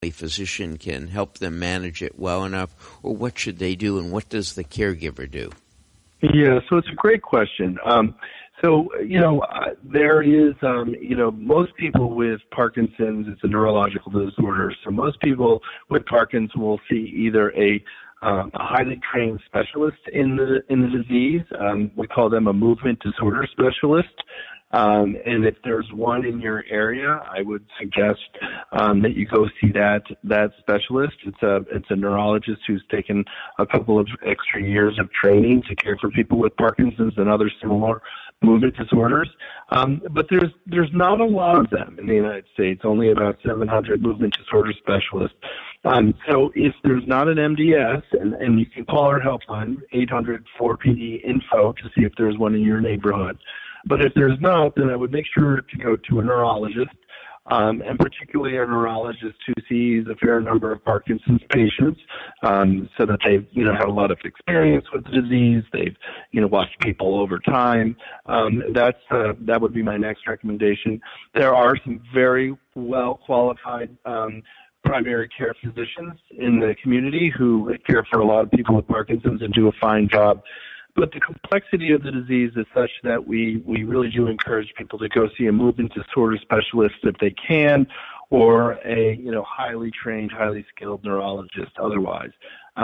a physician can help them manage it well enough, or what should they do, and what does the caregiver do? Yeah, so it's a great question. There is, most people with Parkinson's, it's a neurological disorder. So most people with Parkinson's will see either a highly trained specialist in the disease. We call them a movement disorder specialist. And if there's one in your area, I would suggest that you go see that specialist. It's a neurologist who's taken a couple of extra years of training to care for people with Parkinson's and other similar movement disorders. But there's not a lot of them in the United States, only about 700 movement disorder specialists. So if there's not an MDS, and you can call our helpline, 800-4PD-INFO, to see if there's one in your neighborhood. But if there's not, then I would make sure to go to a neurologist, and particularly a neurologist who sees a fair number of Parkinson's patients, so that they've, had a lot of experience with the disease. They've, watched people over time. That would be my next recommendation. There are some very well qualified primary care physicians in the community who care for a lot of people with Parkinson's and do a fine job. But the complexity of the disease is such that we really do encourage people to go see a movement disorder specialist if they can, or a highly trained, highly skilled neurologist otherwise.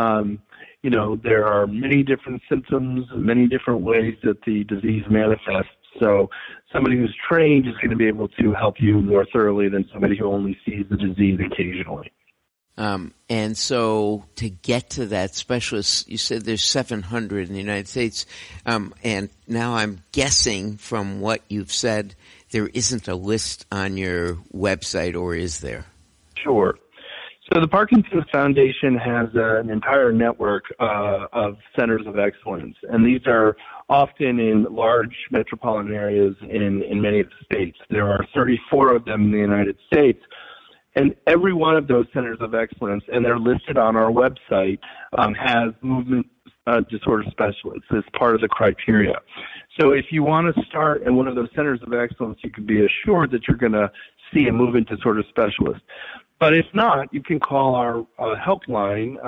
There are many different symptoms, many different ways that the disease manifests. So somebody who's trained is going to be able to help you more thoroughly than somebody who only sees the disease occasionally. And so to get to that specialist, you said there's 700 in the United States. And now I'm guessing from what you've said, there isn't a list on your website, or is there? Sure. So the Parkinson's Foundation has an entire network of centers of excellence, and these are often in large metropolitan areas in many of the states. There are 34 of them in the United States. And every one of those centers of excellence, and they're listed on our website, has movement disorder specialists as part of the criteria. So if you want to start in one of those centers of excellence, you can be assured that you're going to see a movement disorder specialist. But if not, you can call our helpline,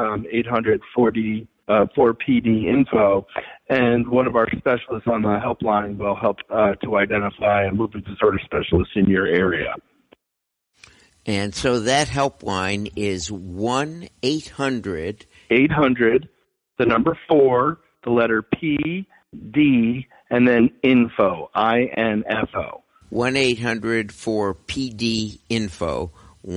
800-4PD-INFO, and one of our specialists on the helpline will help to identify a movement disorder specialist in your area. And so that helpline is 1-800... 800, the number 4, the letter P, D, and then info, I-N-F-O. 1-800-4PD-INFO.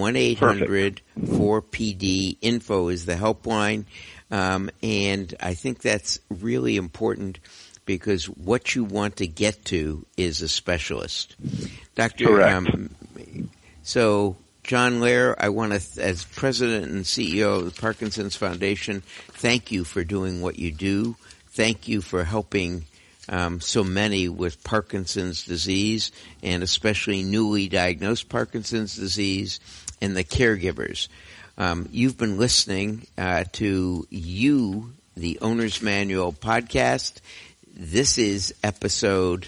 1-800-4PD-INFO is the helpline. And I think that's really important because what you want to get to is a specialist. Dr. Correct. So, John Lehr, I want to, as president and CEO of the Parkinson's Foundation, thank you for doing what you do. Thank you for helping so many with Parkinson's disease, and especially newly diagnosed Parkinson's disease, and the caregivers. You've been listening to the Owner's Manual podcast. This is episode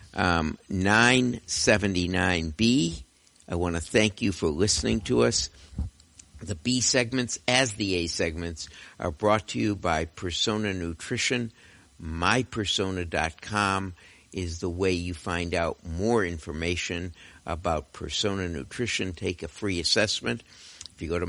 979B. I want to thank you for listening to us. The B segments, as the A segments, are brought to you by Persona Nutrition. MyPersona.com is the way you find out more information about Persona Nutrition. Take a free assessment. If you go to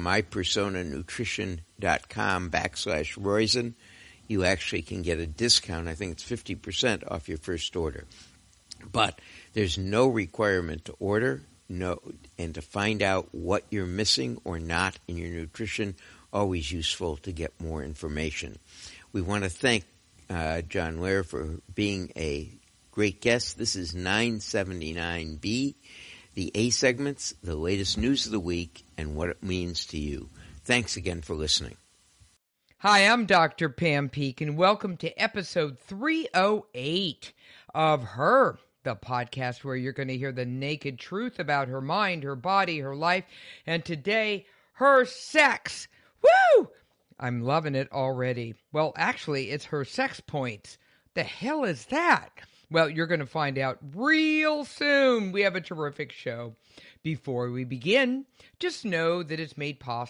mypersonanutrition.com/Roizen, you actually can get a discount. I think it's 50% off your first order. But there's no requirement to order. And to find out what you're missing or not in your nutrition, always useful to get more information. We want to thank John Lehr for being a great guest. This is 979B, the A segments, the latest news of the week, and what it means to you. Thanks again for listening. Hi, I'm Dr. Pam Peek, and welcome to episode 308 of Her, the podcast where you're going to hear the naked truth about her mind, her body, her life, and today, her sex. Woo! I'm loving it already. Well, actually, it's her sex points. The hell is that? Well, you're going to find out real soon. We have a terrific show. Before we begin, just know that it's made possible